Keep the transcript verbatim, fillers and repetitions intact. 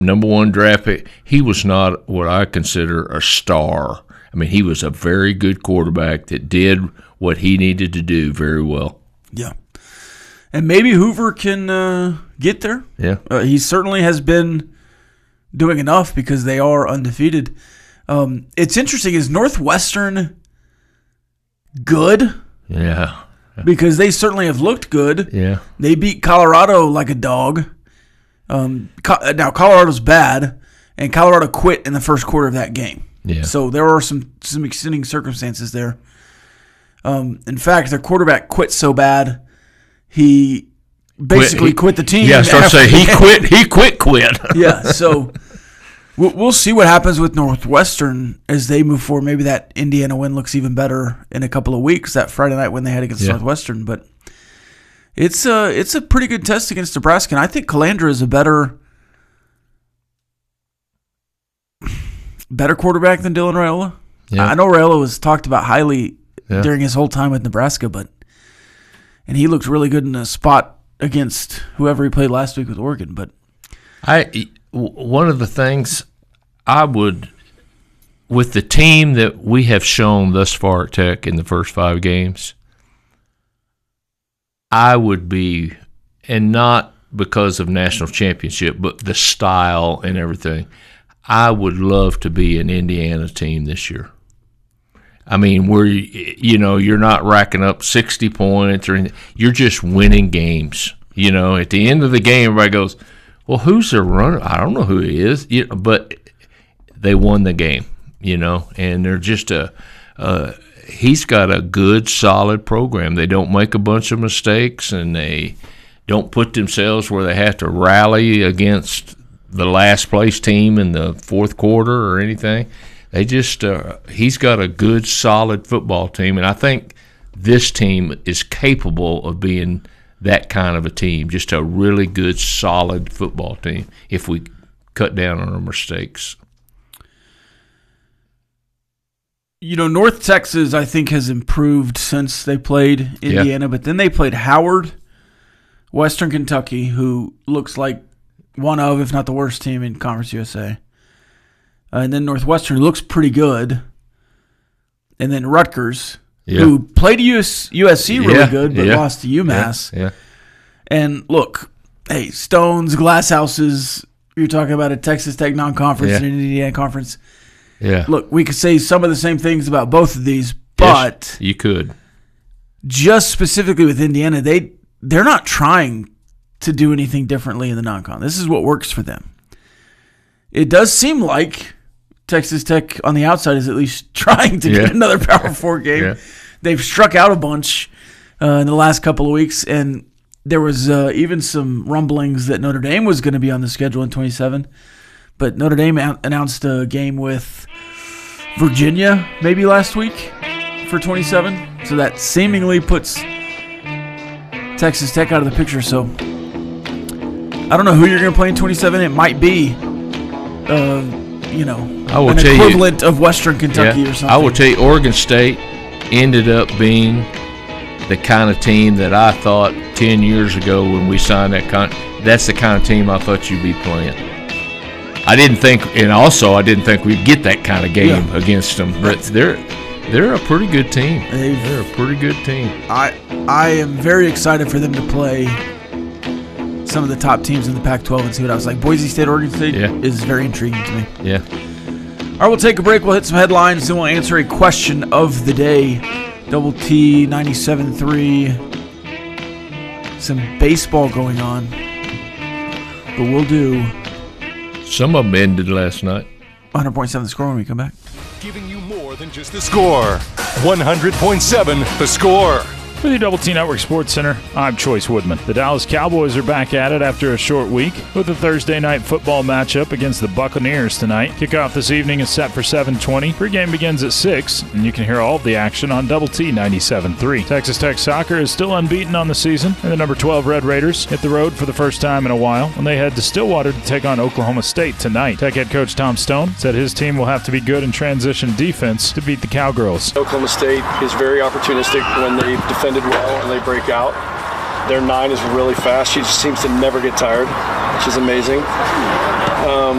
number one draft pick. He was not what I consider a star. I mean, he was a very good quarterback that did what he needed to do very well. Yeah. And maybe Hoover can uh, get there. Yeah. Uh, he certainly has been doing enough because they are undefeated. Um, it's interesting. Is Northwestern good? Yeah. Because they certainly have looked good. Yeah. They beat Colorado like a dog. Um, Co- now, Colorado's bad, and Colorado quit in the first quarter of that game. Yeah. So there are some, some extending circumstances there. Um, in fact, their quarterback quit so bad, he basically Quit, he, quit the team. Yeah, I start to say he quit. He quit. Quit. Yeah. So we'll, we'll see what happens with Northwestern as they move forward. Maybe that Indiana win looks even better in a couple of weeks. That Friday night when they had against yeah. Northwestern, but it's a it's a pretty good test against Nebraska. And I think Calandra is a better better quarterback than Dylan Raiola. Yeah. I know Raiola was talked about highly yeah. during his whole time with Nebraska, but and he looked really good in a spot against whoever he played last week with Oregon. But I one of the things I would, with the team that we have shown thus far at Tech in the first five games, I would be, and not because of national championship, but the style and everything, I would love to be an Indiana team this year. I mean, where you know you're not racking up sixty points or anything. You're just winning games. You know, at the end of the game, everybody goes, "Well, who's their runner? I don't know who he is." You know, but they won the game. You know, and they're just a. Uh, he's got a good, solid program. They don't make a bunch of mistakes, and they don't put themselves where they have to rally against the last place team in the fourth quarter or anything. They just uh, he's got a good, solid football team, and I think this team is capable of being that kind of a team, just a really good, solid football team if we cut down on our mistakes. You know, North Texas, I think, has improved since they played Indiana, yeah. but then they played Howard, Western Kentucky, who looks like one of, if not the worst team in Conference U S A. Uh, and then Northwestern looks pretty good. And then Rutgers, yeah. who played U S, U S C really yeah, good, but yeah, lost to UMass. Yeah, yeah. And look, hey, Stones, Glass Houses, you're talking about a Texas Tech non-conference yeah. and an Indiana conference. Yeah. Look, we could say some of the same things about both of these, but yes, you could. Just specifically with Indiana, they they're not trying to do anything differently in the non-con. This is what works for them. It does seem like Texas Tech on the outside is at least trying to yeah. get another Power Four game. Yeah. They've struck out a bunch uh, in the last couple of weeks, and there was uh, even some rumblings that Notre Dame was going to be on the schedule in twenty-seven. But Notre Dame announced a game with Virginia maybe last week for twenty-seven. So that seemingly puts Texas Tech out of the picture. So I don't know who you're going to play in twenty-seven. It might be, uh, you know, I will an tell equivalent you, of Western Kentucky yeah, or something. I will tell you, Oregon State ended up being the kind of team that I thought ten years ago when we signed that con- that's the kind of team I thought you'd be playing. I didn't think, and also I didn't think we'd get that kind of game yeah. against them. But they're they're a pretty good team. They've, they're a pretty good team. I I am very excited for them to play some of the top teams in the Pac twelve and see what I was like. Boise State, Oregon State yeah. is very intriguing to me. Yeah. All right, we'll take a break. We'll hit some headlines, then we'll answer a question of the day. Double T ninety-seven point three. Some baseball going on, but we'll do. Some of them ended last night. one hundred point seven The Score when we come back. Giving you more than just the score. one hundred point seven The Score. With the Double T Network Sports Center, I'm Choice Woodman. The Dallas Cowboys are back at it after a short week with a Thursday night football matchup against the Buccaneers tonight. Kickoff this evening is set for seven twenty. Pregame begins at six, and you can hear all of the action on Double T ninety-seven point three. Texas Tech Soccer is still unbeaten on the season, and the number twelve Red Raiders hit the road for the first time in a while when they head to Stillwater to take on Oklahoma State tonight. Tech head coach Tom Stone said his team will have to be good in transition defense to beat the Cowgirls. Oklahoma State is very opportunistic when they defend well and they break out. Their nine is really fast. She just seems to never get tired. She's amazing. Um,